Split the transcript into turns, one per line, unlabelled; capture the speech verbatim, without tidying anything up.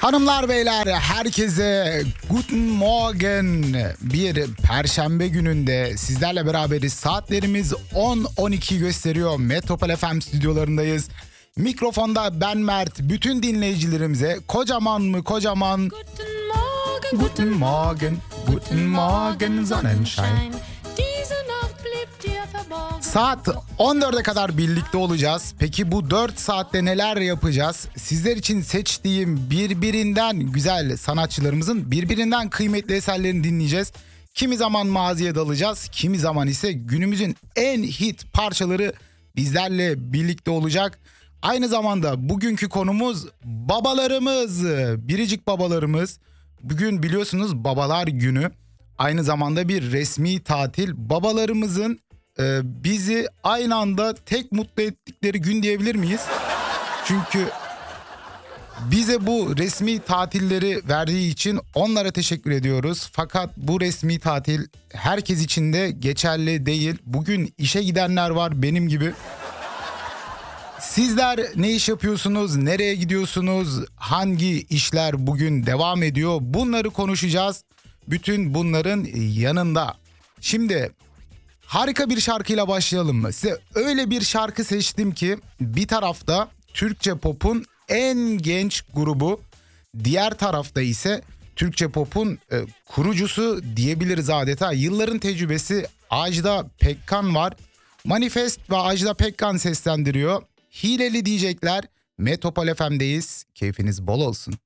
Hanımlar beyler herkese guten morgen. Bir perşembe gününde sizlerle beraberiz. Saatlerimiz on on iki gösteriyor. Metropol F M stüdyolarındayız. Mikrofonda ben Mert. Bütün dinleyicilerimize kocaman mı kocaman
Guten Morgen,
guten morgen, guten morgen Sonnenschein.
Diese Nacht blieb dir verborgen.
Saat on dörde kadar birlikte olacağız. Peki bu dört saatte neler yapacağız? Sizler için seçtiğim birbirinden güzel sanatçılarımızın birbirinden kıymetli eserlerini dinleyeceğiz. Kimi zaman maziye dalacağız, kimi zaman ise günümüzün en hit parçaları bizlerle birlikte olacak. Aynı zamanda bugünkü konumuz babalarımız, biricik babalarımız. Bugün biliyorsunuz Babalar Günü. Aynı zamanda bir resmi tatil. Babalarımızın e, bizi aynı anda tek mutlu ettikleri gün diyebilir miyiz? Çünkü bize bu resmi tatilleri verdiği için onlara teşekkür ediyoruz. Fakat bu resmi tatil herkes için de geçerli değil. Bugün işe gidenler var benim gibi. Sizler ne iş yapıyorsunuz? Nereye gidiyorsunuz? Hangi işler bugün devam ediyor? Bunları konuşacağız. Bütün bunların yanında. Şimdi harika bir şarkıyla başlayalım mı? Size öyle bir şarkı seçtim ki bir tarafta Türkçe pop'un en genç grubu, diğer tarafta ise Türkçe pop'un e, kurucusu diyebiliriz adeta. Yılların tecrübesi Ajda Pekkan var. Manifest ve Ajda Pekkan seslendiriyor. Hileli diyecekler. Metropol F M'deyiz. Keyfiniz bol olsun.